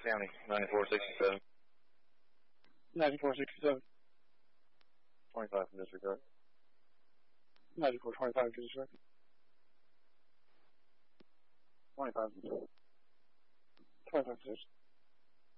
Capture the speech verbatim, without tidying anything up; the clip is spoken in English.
County, ninety-four sixty-seven. ninety-four sixty-seven. twenty-five from disregard. ninety-four twenty-five, disregard. twenty-five from disregard. twenty-five, disregard.